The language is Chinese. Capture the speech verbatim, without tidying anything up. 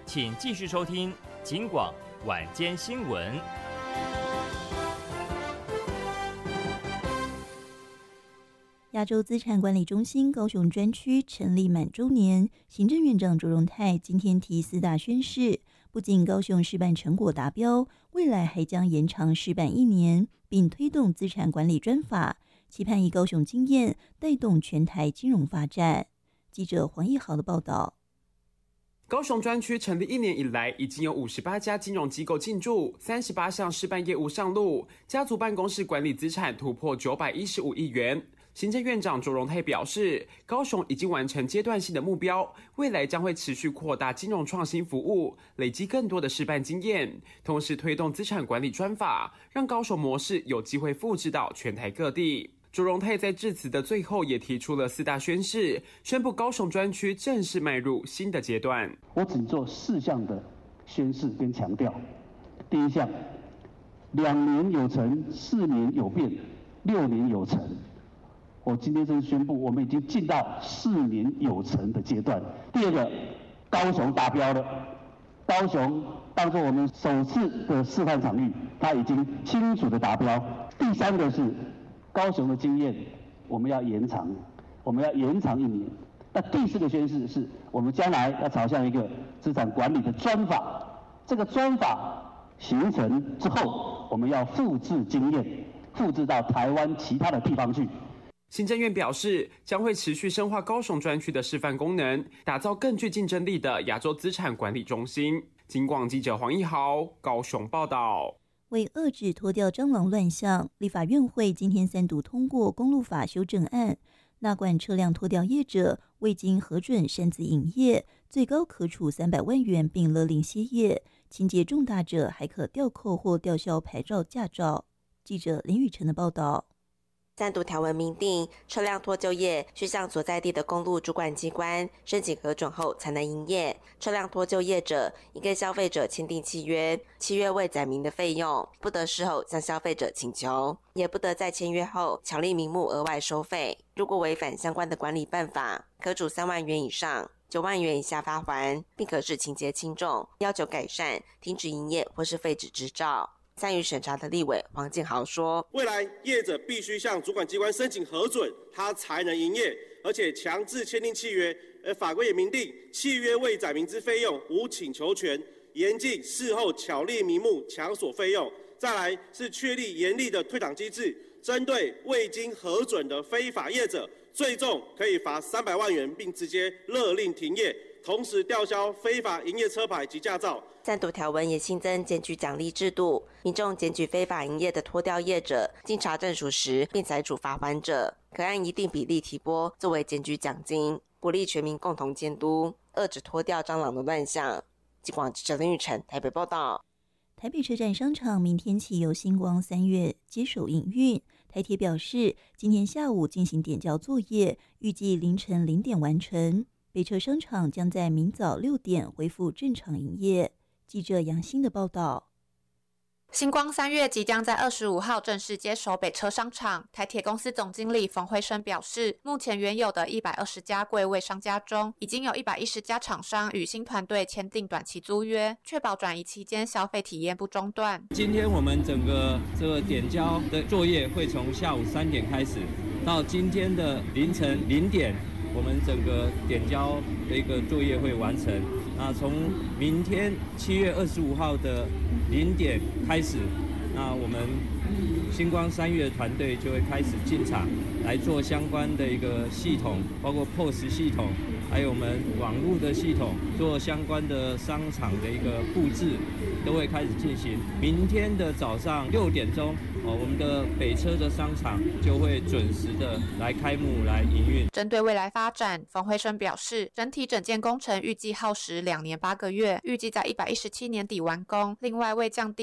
请继续收听警广晚间新闻。 亚洲资产管理中心高雄专区成立满周年，行政院长卓荣泰今天提四大宣示，不仅高雄示范成果达标，未来还将延长示范一年，并推动资产管理专法，期盼以高雄经验带动全台金融发展。记者黄义豪的报道。 高雄专区成立一年以来，已经有五十八家金融机构进驻，三十八项示范业务上路，家族办公室管理资产突破九百一十五亿元。行政院长卓荣泰表示，高雄已经完成阶段性的目标，未来将会持续扩大金融创新服务，累积更多的示范经验，同时推动资产管理专法，让高雄模式有机会复制到全台各地。卓荣泰在致辞的最后也提出了四大宣示，宣布高雄专区正式迈入新的阶段。 我只做四项的宣示跟强调。第一项，两年有成，四年有变，六年有成。我今天正式宣布，我们已经进到四年有成的阶段。第二个，高雄达标了，高雄当作我们首次的示范场域，它已经清楚的达标。第三个是高雄的经验，我们要延长，我们要延长一年。那第四个宣示是我们将来要朝向一个资产管理的专法，这个专法形成之后，我们要复制经验，复制到台湾其他的地方去。 行政院表示，将会持续深化高雄专区的示范功能，打造更具竞争力的亚洲资产管理中心。警广记者黄义豪高雄报道。 为遏制拖吊蟑螂乱象，立法院会今天三读通过公路法修正案，纳管车辆拖吊业者未经核准擅自营业，最高可处三百万元，并勒令歇业；情节重大者，还可吊扣或吊销牌照、驾照。记者林雨晨的报道。 三读条文明定，车辆拖救业需向所在地的公路主管机关申请核准后才能营业。车辆拖救业者应跟消费者签订契约，契约未载明的费用，不得事后向消费者请求，也不得在签约后巧立名目额外收费。如果违反相关的管理办法，可处三万元以上九万元以下罚锾，并可视情节轻重，要求改善、停止营业或是废止执照。参与审查的立委黄建豪说， 未来业者必须向主管机关申请核准，他才能营业，而且强制签订契约，而法规也明定，契约未载明之费用无请求权，严禁事后巧立名目强索费用。再来是确立严厉的退场机制，针对未经核准的非法业者，最重可以罚三百万元，并直接勒令停业，同时吊销非法营业车牌及驾照。 三读条文也新增检举奖励制度，民众检举非法营业的拖吊业者，经查证属实并裁处罚锾者，可按一定比例提拨作为检举奖金，鼓励全民共同监督，遏止拖吊蟑螂的乱象。警广记者林玉成台北报道。 台北车站商场明天起由星光三月接手营运。台铁表示，今天下午进行点交作业，预计凌晨零点完成。北车商场将在明早六点恢复正常营业。记者杨欣的报道。 星光三月即将在二十五号正式接手北车商场。台铁公司总经理冯辉生表示，目前原有的一百二十家柜位商家中，已经有一百一十家厂商与新团队签订短期租约，确保转移期间消费体验不中断。 今天我们整个这个点交的作业会从下午三点开始，到今天的凌晨零点，我们整个点交的一个作业会完成。那从明天七月二十五号的零点开始，那我们星光三月团队就会开始进场来做相关的一个系统，包括 P O S 系统，还有我们网络的系统，做相关的商场的一个布置，都会开始进行。明天的早上六点钟，哦，我们的北车的商场就会准时的来开幕来营运。 针对未来发展，冯辉生表示，整体整建工程预计耗时两年八个月，预计在一百一十七年底完工。另外，为降低